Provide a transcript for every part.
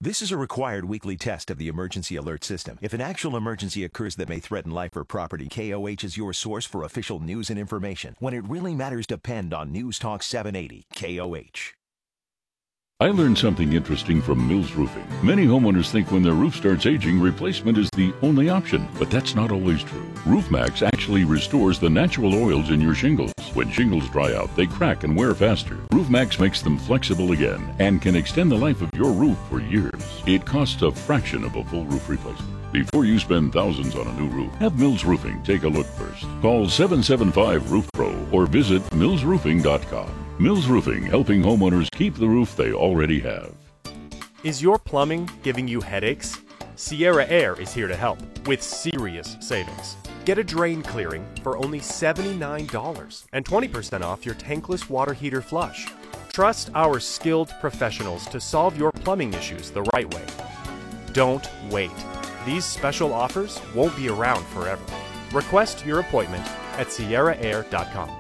This is a required weekly test of the emergency alert system. If an actual emergency occurs that may threaten life or property, KOH is your source for official news and information. When it really matters, depend on News Talk 780, KOH. I learned something interesting from Mills Roofing. Many homeowners think when their roof starts aging, replacement is the only option, but that's not always true. RoofMax actually restores the natural oils in your shingles. When shingles dry out, they crack and wear faster. RoofMax makes them flexible again and can extend the life of your roof for years. It costs a fraction of a full roof replacement. Before you spend thousands on a new roof, have Mills Roofing take a look first. Call 775-ROOF-PRO or visit millsroofing.com. Mills Roofing, helping homeowners keep the roof they already have. Is your plumbing giving you headaches? Sierra Air is here to help with serious savings. Get a drain clearing for only $79 and 20% off your tankless water heater flush. Trust our skilled professionals to solve your plumbing issues the right way. Don't wait. These special offers won't be around forever. Request your appointment at sierraair.com.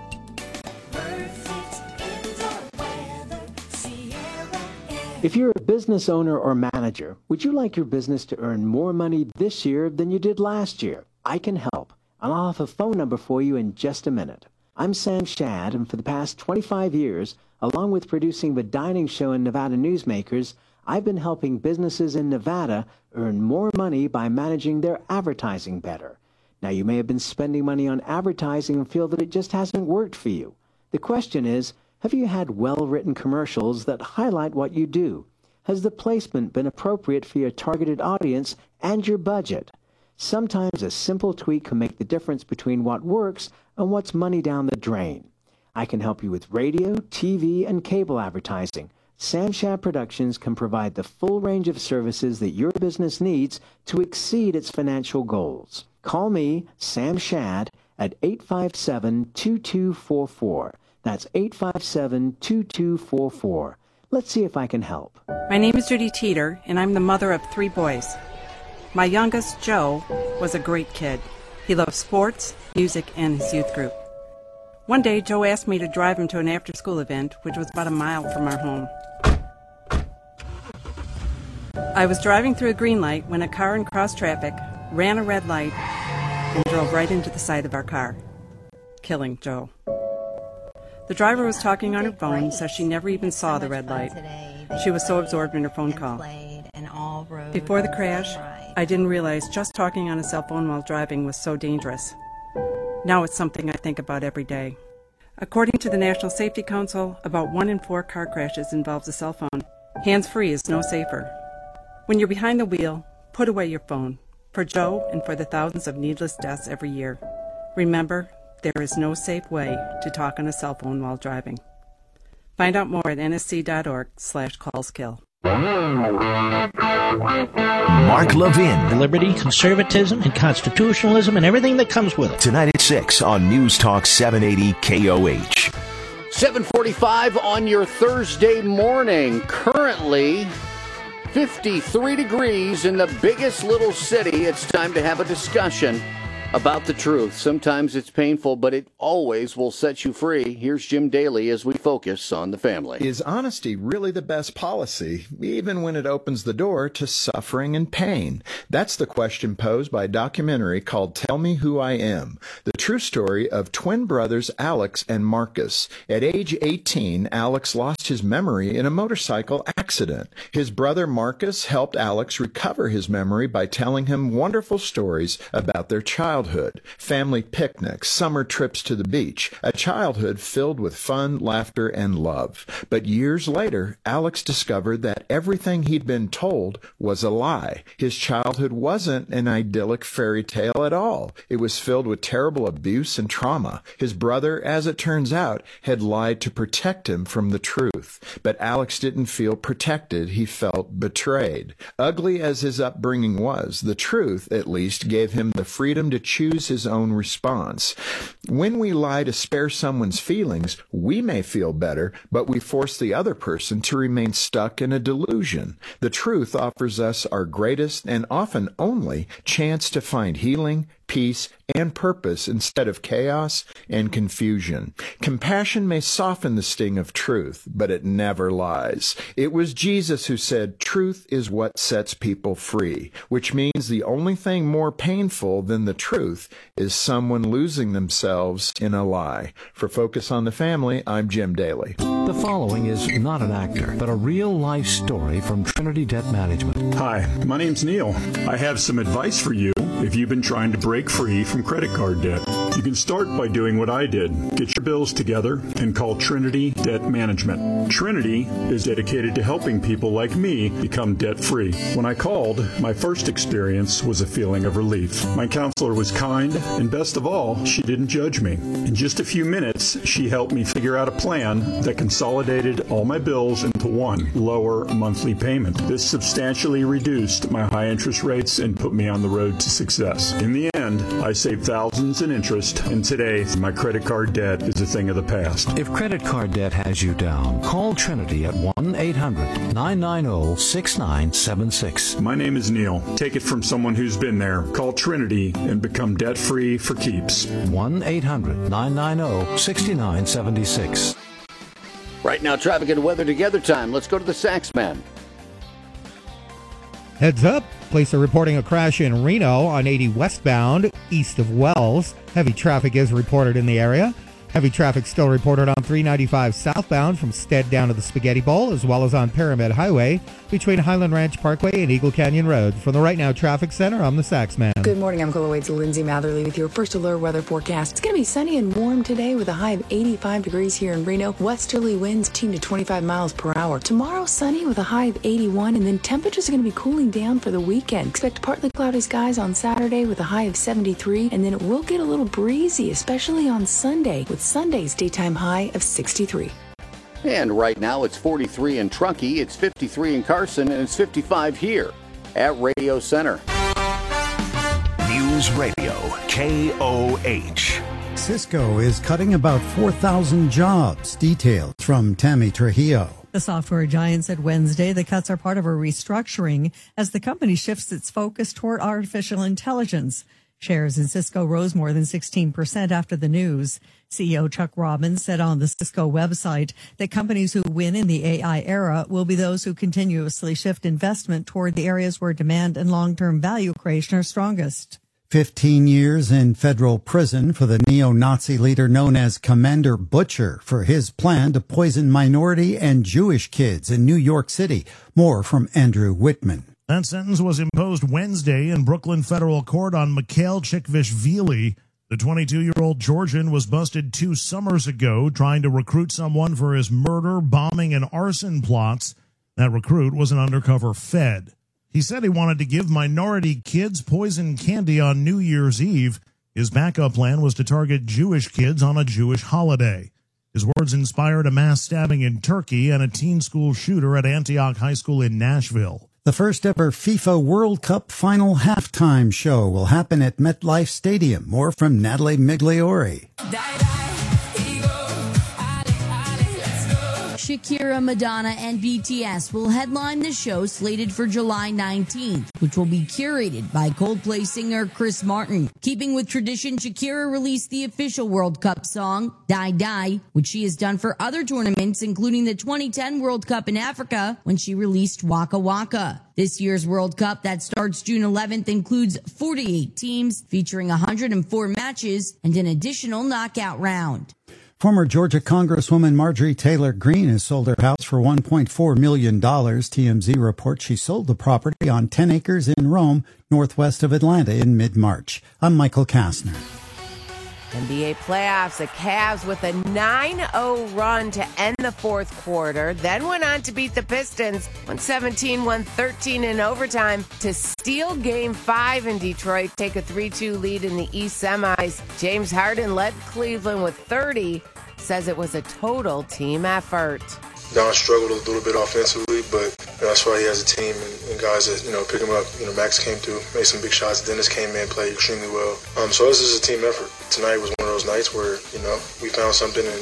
If you're a business owner or manager, would you like your business to earn more money this year than you did last year? I can help, and I'll have a phone number for you in just a minute. I'm Sam Shad, and for the past 25 years, along with producing the Dining Show and Nevada Newsmakers, I've been helping businesses in Nevada earn more money by managing their advertising better. Now, you may have been spending money on advertising and feel that it just hasn't worked for you. The question is, have you had well-written commercials that highlight what you do? Has the placement been appropriate for your targeted audience and your budget? Sometimes a simple tweak can make the difference between what works and what's money down the drain. I can help you with radio, TV, and cable advertising. Sam Shad Productions can provide the full range of services that your business needs to exceed its financial goals. Call me, Sam Shad, at 857-2244. That's 857-2244. Let's see if I can help. My name is Judy Teeter, and I'm the mother of 3 boys. My youngest, Joe, was a great kid. He loved sports, music, and his youth group. One day, Joe asked me to drive him to an after-school event, which was about a mile from our home. I was driving through a green light when a car in cross traffic ran a red light and drove right into the side of our car, killing Joe. The driver was talking on her phone, so she never even saw the red light. She was so absorbed in her phone call. Before the crash, I didn't realize just talking on a cell phone while driving was so dangerous. Now it's something I think about every day. According to the National Safety Council, about 1 in 4 car crashes involves a cell phone. Hands-free is no safer. When you're behind the wheel, put away your phone. For Joe and for the thousands of needless deaths every year. Remember, there is no safe way to talk on a cell phone while driving. Find out more at nsc.org/callskill. Mark Levin. Liberty, conservatism, and constitutionalism, and everything that comes with it. Tonight at 6 on News Talk 780 KOH. 7:45 on your Thursday morning. Currently 53 degrees in the biggest little city. It's time to have a discussion about the truth. Sometimes it's painful, but it always will set you free. Here's Jim Daly as we focus on the family. Is honesty really the best policy, even when it opens the door to suffering and pain? That's the question posed by a documentary called Tell Me Who I Am, the true story of twin brothers Alex and Marcus. At age 18, Alex lost his memory in a motorcycle accident. His brother Marcus helped Alex recover his memory by telling him wonderful stories about their childhood, family picnics, summer trips to the beach, a childhood filled with fun, laughter, and love. But years later, Alex discovered that everything he'd been told was a lie. His childhood wasn't an idyllic fairy tale at all. It was filled with terrible abuse and trauma. His brother, as it turns out, had lied to protect him from the truth. But Alex didn't feel protected. He felt betrayed. Ugly as his upbringing was, the truth, at least, gave him the freedom to choose his own response. When we lie to spare someone's feelings, we may feel better, but we force the other person to remain stuck in a delusion. The truth offers us our greatest and often only chance to find healing, peace, and purpose instead of chaos and confusion. Compassion may soften the sting of truth, but it never lies. It was Jesus who said, "Truth is what sets people free," which means the only thing more painful than the truth is someone losing themselves in a lie. For Focus on the Family, I'm Jim Daly. The following is not an actor, but a real-life story from Trinity Debt Management. Hi, my name's Neil. I have some advice for you if you've been trying to break free from credit card debt. You can start by doing what I did. Get your bills together and call Trinity Debt Management. Trinity is dedicated to helping people like me become debt-free. When I called, my first experience was a feeling of relief. My counselor was kind, and best of all, she didn't judge me. In just a few minutes, she helped me figure out a plan that consolidated all my bills into one lower monthly payment. This substantially reduced my high interest rates and put me on the road to success. In the end, I saved thousands in interest, and today my credit card debt is a thing of the past. If credit card debt has you down, call Trinity at 1-800-990-6976. My name is Neil. Take it from someone who's been there. Call Trinity and become debt-free for keeps. 1-800-990-6976. Right now, traffic and weather together time. Let's go to the Saxman. Heads up. Police are reporting a crash in Reno on 80 westbound, east of Wells. Heavy traffic is reported in the area. Heavy traffic still reported on 395 southbound from Stead down to the Spaghetti Bowl, as well as on Pyramid Highway between Highland Ranch Parkway and Eagle Canyon Road. From the Right Now Traffic Center, I'm the Saxman. Good morning. I'm Colawade's Lindsay Matherly with your first alert weather forecast. It's going to be sunny and warm today with a high of 85 degrees here in Reno. Westerly winds 10 to 25 miles per hour. Tomorrow, sunny with a high of 81, and then temperatures are going to be cooling down for the weekend. Expect partly cloudy skies on Saturday with a high of 73, and then it will get a little breezy, especially on Sunday, with Sunday's daytime high of 63. And right now it's 43 in Truckee, it's 53 in Carson, and it's 55 here at Radio Center. News Radio, KOH. Cisco is cutting about 4,000 jobs. Details from Tammy Trujillo. The software giant said Wednesday the cuts are part of a restructuring as the company shifts its focus toward artificial intelligence. Shares in Cisco rose more than 16% after the news. CEO Chuck Robbins said on the Cisco website that companies who win in the AI era will be those who continuously shift investment toward the areas where demand and long-term value creation are strongest. 15 years in federal prison for the neo-Nazi leader known as Commander Butcher for his plan to poison minority and Jewish kids in New York City. More from Andrew Whitman. That sentence was imposed Wednesday in Brooklyn federal court on Mikhail Chikvishvili. The 22-year-old Georgian was busted 2 summers ago trying to recruit someone for his murder, bombing, and arson plots. That recruit was an undercover Fed. He said he wanted to give minority kids poison candy on New Year's Eve. His backup plan was to target Jewish kids on a Jewish holiday. His words inspired a mass stabbing in Turkey and a teen school shooter at Antioch High School in Nashville. The first ever FIFA World Cup final halftime show will happen at MetLife Stadium. More from Natalie Migliori. Shakira, Madonna, and BTS will headline the show slated for July 19th, which will be curated by Coldplay singer Chris Martin. Keeping with tradition, Shakira released the official World Cup song, Die Die, which she has done for other tournaments, including the 2010 World Cup in Africa, when she released Waka Waka. This year's World Cup that starts June 11th includes 48 teams, featuring 104 matches and an additional knockout round. Former Georgia Congresswoman Marjorie Taylor Greene has sold her house for $1.4 million. TMZ reports she sold the property on 10 acres in Rome, northwest of Atlanta, in mid-March. I'm Michael Kastner. NBA playoffs, the Cavs with a 9-0 run to end the fourth quarter, then went on to beat the Pistons 117-113 in overtime to steal Game 5 in Detroit, take a 3-2 lead in the East semis. James Harden led Cleveland with 30, says it was a total team effort. Don struggled a little bit offensively, but that's why he has a team and guys that, pick him up. Max came through, made some big shots. Dennis came in, played extremely well. So this is a team effort. Tonight was one of those nights where, we found something and,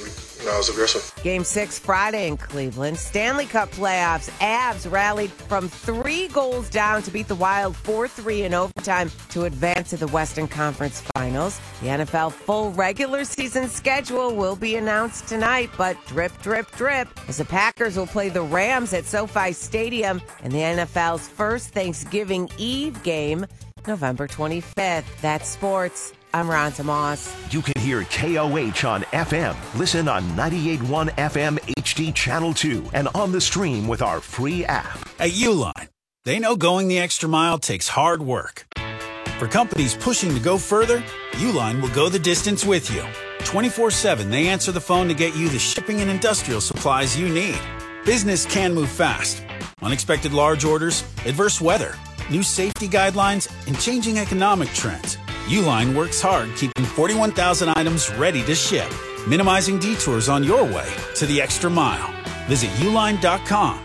I was aggressive. Game 6 Friday in Cleveland. Stanley Cup playoffs. Avs rallied from 3 goals down to beat the Wild 4-3 in overtime to advance to the Western Conference Finals. The NFL full regular season schedule will be announced tonight, but drip, drip, drip, as the Packers will play the Rams at SoFi Stadium in the NFL's first Thanksgiving Eve game, November 25th. That's sports. I'm Ron Tomas. You can hear KOH on FM. Listen on 98.1 FM HD Channel 2 and on the stream with our free app. At Uline, they know going the extra mile takes hard work. For companies pushing to go further, Uline will go the distance with you. 24/7, they answer the phone to get you the shipping and industrial supplies you need. Business can move fast. Unexpected large orders, adverse weather, new safety guidelines, and changing economic trends. Uline works hard keeping 41,000 items ready to ship, minimizing detours on your way to the extra mile. Visit uline.com.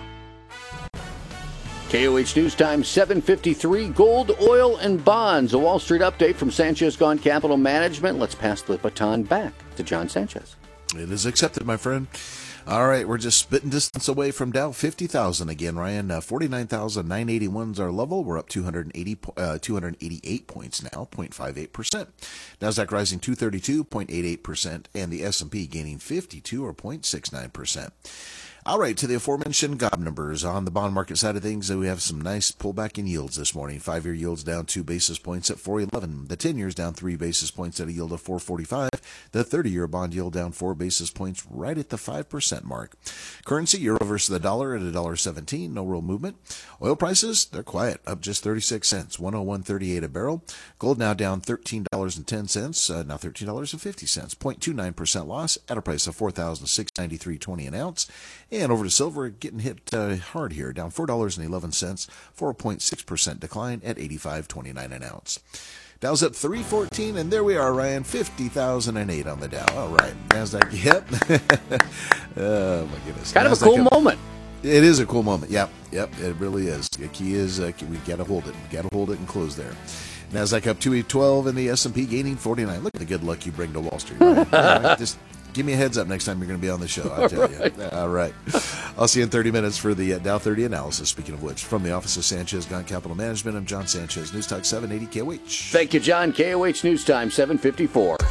KOH News Time, 7:53. Gold, oil, and bonds. A Wall Street update from Sanchez Gone Capital Management. Let's pass the baton back to John Sanchez. It is accepted, my friend. All right, we're just spitting distance away from Dow. 50,000 again, Ryan. 49,981 is our level. We're up 288 points now, 0.58%. Nasdaq rising 232.88%, and the S&P gaining 52 or 0.69%. All right, to the aforementioned GOB numbers. On the bond market side of things, we have some nice pullback in yields this morning. 5-year yields down 2 basis points at 4.11. The 10-year's down 3 basis points at a yield of 4.45. The 30-year bond yield down 4 basis points right at the 5% mark. Currency, euro versus the dollar at $1.17. No real movement. Oil prices, they're quiet, up just 36 cents, 101.38 a barrel. Gold now down $13.10, now $13.50, 0.29% loss at a price of $4,693.20 an ounce. And over to silver, getting hit hard here, down $4.11 for a 0.6% decline at $85.29 an ounce. Dow's up 314, and there we are, Ryan, 50,008 on the Dow. All right, Nasdaq, yep. Oh, my goodness. Kind of a cool moment. It is a cool moment. Yep, it really is. The key is we got to hold it. We got to hold it and close there. Nasdaq up 212, and the S&P gaining 49. Look at the good luck you bring to Wall Street, Ryan. Right, just give me a heads up next time you're going to be on the show, I'll tell you. All right. I'll see you in 30 minutes for the Dow 30 analysis. Speaking of which, from the office of Sanchez Gone Capital Management, I'm John Sanchez, News Talk 780 KOH. Thank you, John. KOH News Time, 7:54.